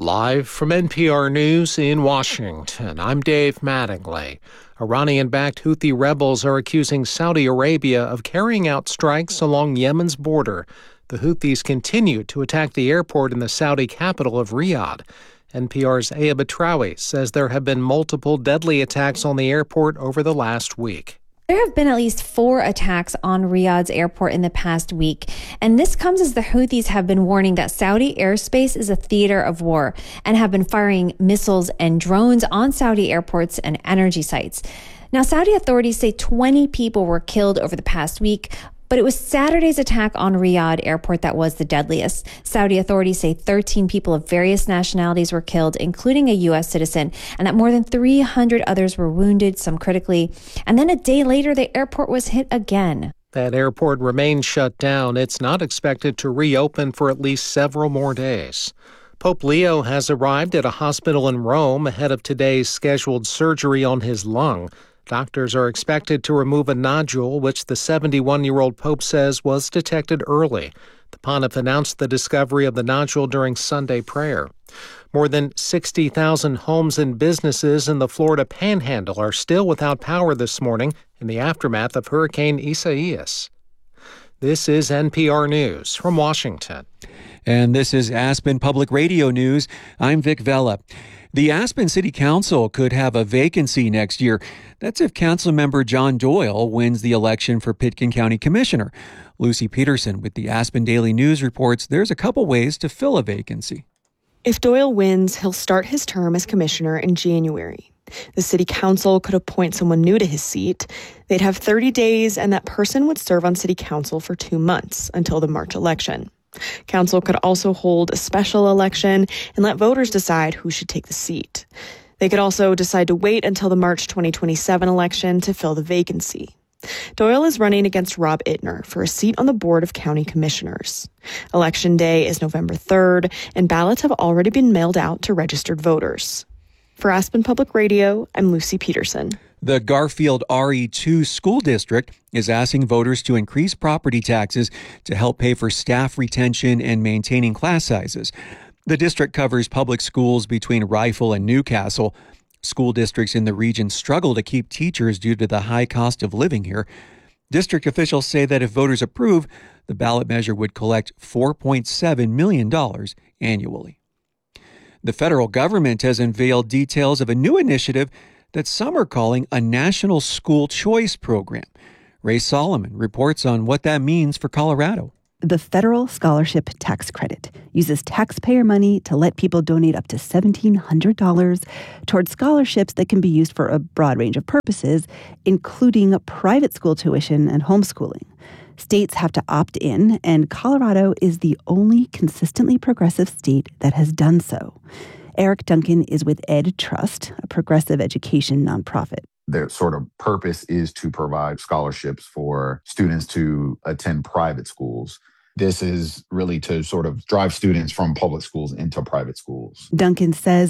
Live from NPR News in Washington, I'm Dave Mattingly. Iranian-backed Houthi rebels are accusing Saudi Arabia of carrying out strikes along Yemen's border. The Houthis continue to attack the airport in the Saudi capital of Riyadh. NPR's Aya Batrawi says there have been multiple deadly attacks on the airport over the last week. There have been at least 4 attacks on Riyadh's airport in the past week, and this comes as the Houthis have been warning that Saudi airspace is a theater of war and have been firing missiles and drones on Saudi airports and energy sites. Now, Saudi authorities say 20 people were killed over the past week, but it was Saturday's attack on Riyadh airport that was the deadliest. Saudi authorities say 13 people of various nationalities were killed, including a U.S. citizen, and that more than 300 others were wounded, some critically. And then a day later, the airport was hit again. That airport remains shut down. It's not expected to reopen for at least several more days. Pope Leo has arrived at a hospital in Rome ahead of today's scheduled surgery on his lung. Doctors are expected to remove a nodule, which the 71-year-old Pope says was detected early. The pontiff announced the discovery of the nodule during Sunday prayer. More than 60,000 homes and businesses in the Florida Panhandle are still without power this morning in the aftermath of Hurricane Isaias. This is NPR News from Washington. And this is Aspen Public Radio News. I'm Vic Vella. The Aspen City Council could have a vacancy next year. That's if Councilmember John Doyle wins the election for Pitkin County Commissioner. Lucy Peterson with the Aspen Daily News reports there's a couple ways to fill a vacancy. If Doyle wins, he'll start his term as commissioner in January. The city council could appoint someone new to his seat. They'd have 30 days, and that person would serve on city council for 2 months until the March election. Council could also hold a special election and let voters decide who should take the seat. They could also decide to wait until the March 2027 election to fill the vacancy. Doyle is running against Rob Ittner for a seat on the Board of County Commissioners. Election day is November 3rd, and ballots have already been mailed out to registered voters. For Aspen Public Radio, I'm Lucy Peterson. The Garfield RE2 school district is asking voters to increase property taxes to help pay for staff retention and maintaining class sizes. The district covers public schools between Rifle and Newcastle. School districts in the region struggle to keep teachers due to the high cost of living here. District officials say that if voters approve, the ballot measure would collect $4.7 million annually. The federal government has unveiled details of a new initiative that some are calling a National School Choice Program. Ray Solomon reports on what that means for Colorado. The Federal Scholarship Tax Credit uses taxpayer money to let people donate up to $1,700 towards scholarships that can be used for a broad range of purposes, including private school tuition and homeschooling. States have to opt in, and Colorado is the only consistently progressive state that has done so. Eric Duncan is with Ed Trust, a progressive education nonprofit. Their sort of purpose is to provide scholarships for students to attend private schools. This is really to sort of drive students from public schools into private schools. Duncan says